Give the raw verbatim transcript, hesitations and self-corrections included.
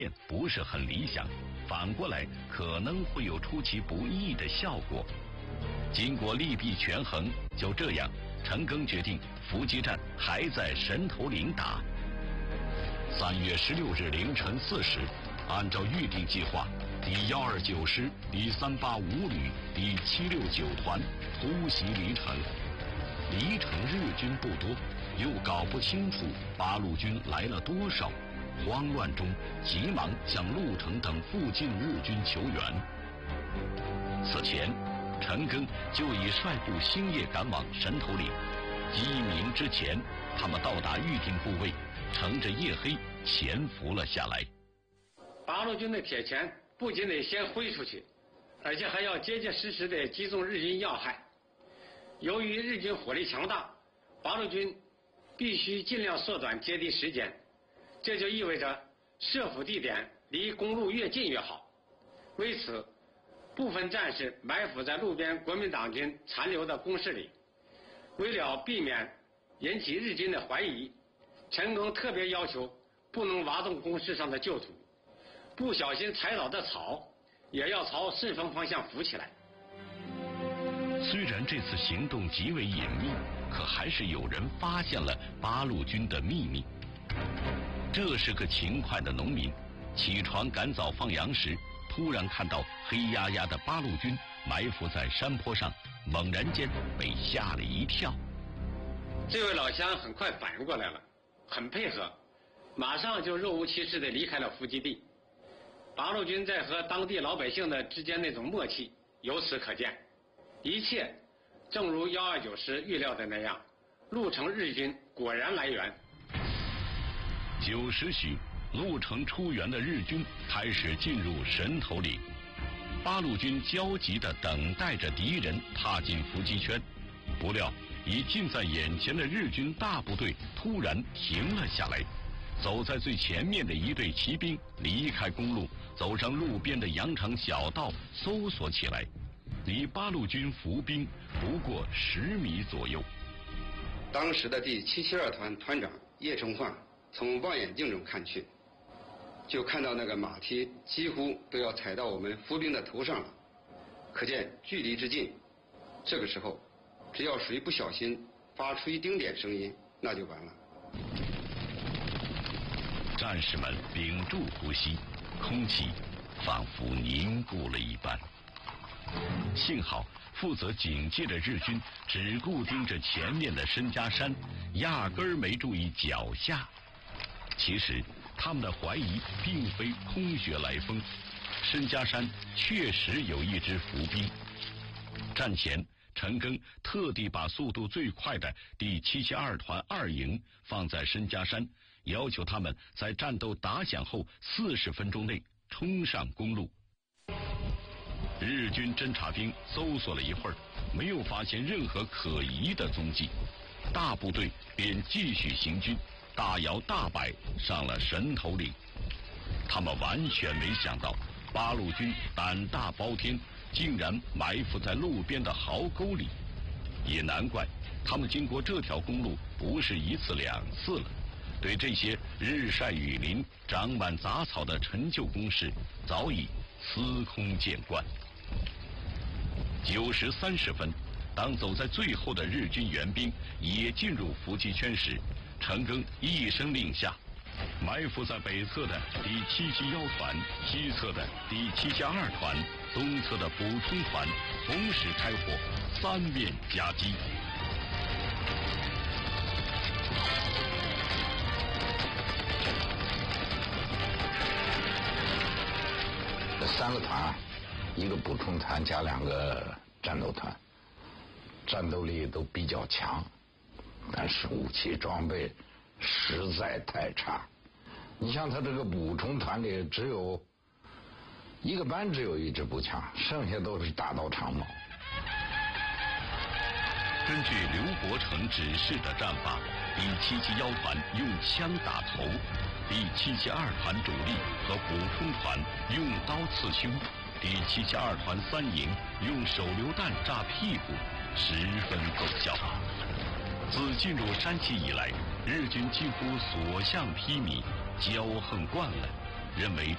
不是很理想，反过来可能会有出其不意的效果。经过利弊权衡，就这样，陈赓决定伏击战还在神头岭打。三月十六日凌晨四时，按照预定计划，第幺二九师、第三八五旅、第七六九团突袭黎城。黎城日军不多，又搞不清楚八路军来了多少，慌乱中急忙向鹿城等附近日军求援。此前，陈赓就已率部星夜赶往神头岭。鸡鸣之前，他们到达预定部位，乘着夜黑潜伏了下来。 八路军的铁拳不仅得先挥出去，而且还要结结实实地击中日军要害。由于日军火力强大，八路军必须尽量缩短接敌时间，这就意味着设伏地点离公路越近越好。为此，部分战士埋伏在路边国民党军残留的工事里。为了避免引起日军的怀疑，陈赓特别要求不能挖动工事上的旧土，不小心踩倒的草也要朝顺风方向扶起来。 虽然这次行动极为隐秘，可还是有人发现了八路军的秘密。这是个勤快的农民，起床赶早放羊时，突然看到黑压压的八路军埋伏在山坡上，猛然间被吓了一跳。 这位老乡很快反应过来了，很配合，马上就若无其事地离开了伏击地。八路军在和当地老百姓的之间那种默契由此可见。一切正如幺二九师预料的那样，鹿城日军果然来援。 九时许，鹿城出援的日军开始进入神头岭。八路军焦急地等待着敌人踏进伏击圈，不料已近在眼前的日军大部队突然停了下来。走在最前面的一队骑兵离开公路，走上路边的羊肠小道搜索起来，离八路军伏兵不过十米左右。 当时的第七七二团团长叶崇焕从望远镜中看去，就看到那个马蹄几乎都要踩到我们伏兵的头上了，可见距离之近。这个时候，只要谁不小心发出一丁点声音，那就完了。 战士们屏住呼吸，空气仿佛凝固了一般。幸好负责警戒的日军只顾盯着前面的申家山，压根儿没注意脚下。其实他们的怀疑并非空穴来风，申家山确实有一支伏兵。战前，陈赓特地把速度最快的第七七二团二营放在申家山，要求他们在战斗打响后四十分钟内冲上公路。日军侦察兵搜索了一会儿，没有发现任何可疑的踪迹，大部队便继续行军，大摇大摆上了神头岭。他们完全没想到八路军胆大包天，竟然埋伏在路边的壕沟里。也难怪他们经过这条公路不是一次两次了，对这些日晒雨淋、长满杂草的陈旧工事早已司空见惯。九时三十分，当走在最后的日军援兵也进入伏击圈时，陈赓一声令下，埋伏在北侧的第七七一团、西侧的第七七二团、东侧的补充团同时开火，三面夹击。 这三个团，一个补充团加两个战斗团，战斗力都比较强，但是武器装备实在太差。你像他这个补充团里只有一个班只有一支步枪，剩下都是大刀长矛。 根据刘伯承指示的战法，第七七一团用枪打头，第七七二团主力和补充团用刀刺胸，第七七二团三营用手榴弹炸屁股，十分奏效。自进入山西以来，日军几乎所向披靡，骄横惯了， 认为